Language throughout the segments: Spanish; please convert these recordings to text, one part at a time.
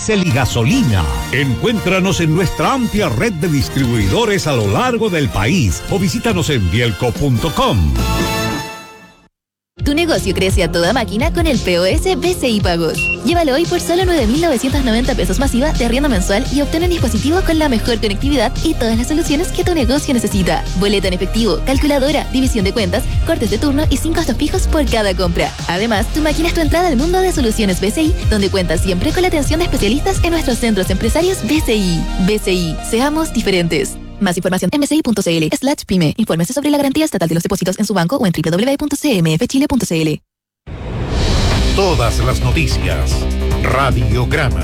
diésel y gasolina. Encuéntranos en nuestra amplia red de distribuidores a lo largo del país o visítanos en bielco.com. Tu negocio crece a toda máquina con el POS BCI Pagos. Llévalo hoy por solo 9.990 pesos masiva de arriendo mensual y obtén un dispositivo con la mejor conectividad y todas las soluciones que tu negocio necesita. Boleta en efectivo, calculadora, división de cuentas, cortes de turno y 5 costos fijos por cada compra. Además, tu máquina es tu entrada al mundo de soluciones BCI, donde cuentas siempre con la atención de especialistas en nuestros centros empresarios BCI. BCI, seamos diferentes. Más información en bci.cl/pyme. Infórmese sobre la garantía estatal de los depósitos en su banco o en www.cmfchile.cl. Todas las noticias. Radiograma.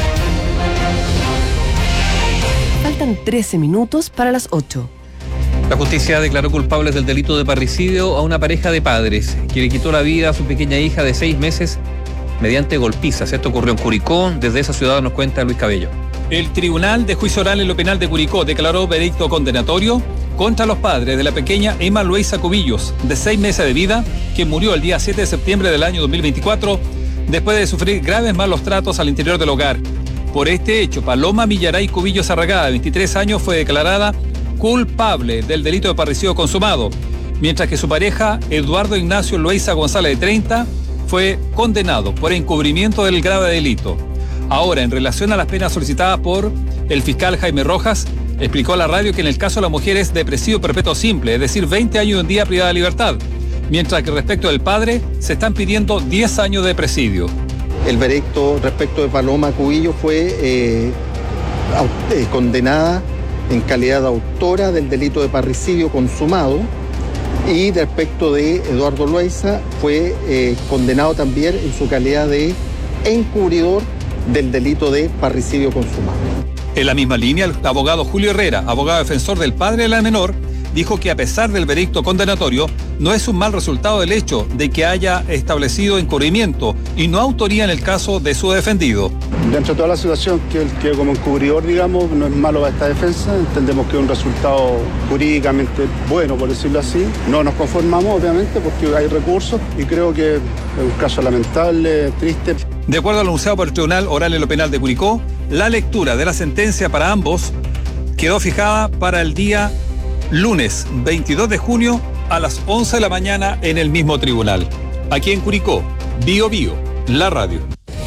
Faltan 13 minutos para las 8. La justicia declaró culpables del delito de parricidio a una pareja de padres que le quitó la vida a su pequeña hija de 6 meses mediante golpizas. Esto ocurrió en Curicó. Desde esa ciudad nos cuenta Luis Cabello. El Tribunal de Juicio Oral en lo Penal de Curicó declaró veredicto condenatorio contra los padres de la pequeña Emma Luisa Cubillos, de 6 meses de vida, que murió el día 7 de septiembre del año 2024 después de sufrir graves malos tratos al interior del hogar. Por este hecho, Paloma Millaray Cubillos Arragada, de 23 años, fue declarada culpable del delito de parricidio consumado, mientras que su pareja, Eduardo Ignacio Loaiza González, de 30, fue condenado por encubrimiento del grave delito. Ahora, en relación a las penas solicitadas por el fiscal Jaime Rojas, explicó a la radio que en el caso de la mujer es de presidio perpetuo simple, es decir, 20 años y un día privada de libertad, mientras que respecto del padre se están pidiendo 10 años de presidio. El veredicto respecto de Paloma Cubillo fue condenada en calidad de autora del delito de parricidio consumado, y respecto de Eduardo Loaiza fue condenado también en su calidad de encubridor del delito de parricidio consumado. En la misma línea, el abogado Julio Herrera, abogado defensor del padre de la menor, dijo que a pesar del veredicto condenatorio, no es un mal resultado el hecho de que haya establecido encubrimiento y no autoría en el caso de su defendido. Dentro de toda la situación, que él quede como encubridor, digamos, no es malo para esta defensa. Entendemos que es un resultado jurídicamente bueno, por decirlo así. No nos conformamos, obviamente, porque hay recursos y creo que es un caso lamentable, triste. De acuerdo al anunciado por el Tribunal Oral en lo Penal de Curicó, la lectura de la sentencia para ambos quedó fijada para el día lunes 22 de junio a las 11 de la mañana en el mismo tribunal. Aquí en Curicó, Bio Bio, la radio.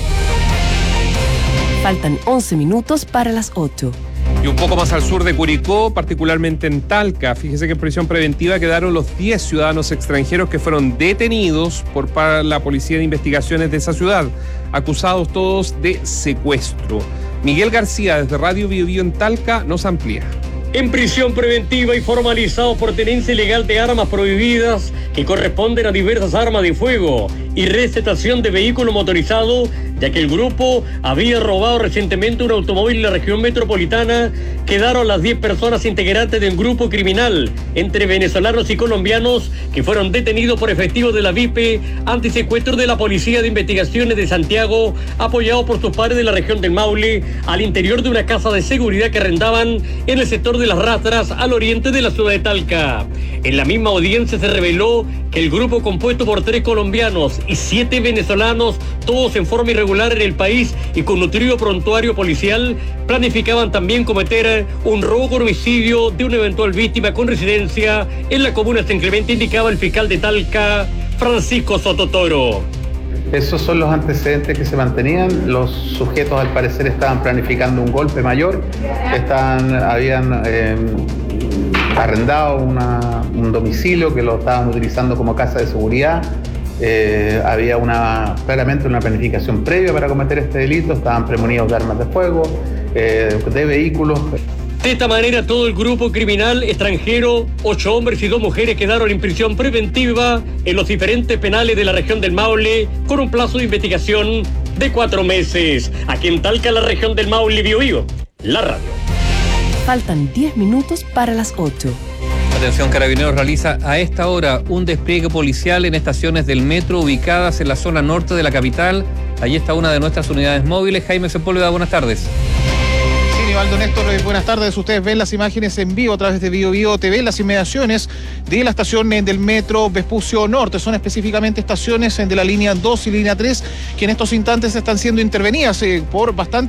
Faltan 11 minutos para las 8. Y un poco más al sur de Curicó, particularmente en Talca, fíjese que en prisión preventiva quedaron los 10 ciudadanos extranjeros que fueron detenidos por la Policía de Investigaciones de esa ciudad, acusados todos de secuestro. Miguel García, desde Radio Bio Bio en Talca, nos amplía. En prisión preventiva y formalizados por tenencia ilegal de armas prohibidas que corresponden a diversas armas de fuego y recetación de vehículo motorizado, ya que el grupo había robado recientemente un automóvil en la región metropolitana, quedaron las 10 personas integrantes de un grupo criminal entre venezolanos y colombianos que fueron detenidos por efectivos de la VIPE antisecuestro de la Policía de Investigaciones de Santiago, apoyado por sus pares de la región del Maule, al interior de una casa de seguridad que arrendaban en el sector de Las Rastras, al oriente de la ciudad de Talca. En la misma audiencia se reveló que el grupo, compuesto por 3 colombianos y 7 venezolanos, todos en forma irregular en el país y con nutrido prontuario policial, planificaban también cometer un robo con homicidio de una eventual víctima con residencia en la comuna de San Clemente, indicaba el fiscal de Talca, Francisco Sototoro. Esos son los antecedentes que se mantenían. Los sujetos, al parecer, estaban planificando un golpe mayor. Habían arrendado un domicilio que lo estaban utilizando como casa de seguridad. Había claramente una planificación previa para cometer este delito. Estaban premonidos de armas de fuego, de vehículos. De esta manera, todo el grupo criminal extranjero, 8 hombres y 2 mujeres, quedaron en prisión preventiva en los diferentes penales de la región del Maule, con un plazo de investigación de 4 meses. Aquí en Talca, la región del Maule, Bio Bio, la radio. Faltan 10 minutos para las 8. Atención, Carabineros realiza a esta hora un despliegue policial en estaciones del metro ubicadas en la zona norte de la capital. Allí está una de nuestras unidades móviles. Jaime Sepúlveda, buenas tardes. Nivaldo, Néstor, buenas tardes. Ustedes ven las imágenes en vivo a través de Bio Bio TV, las inmediaciones de la estación del metro Vespucio Norte. Son específicamente estaciones de la línea 2 y línea 3 que en estos instantes están siendo intervenidas por bastante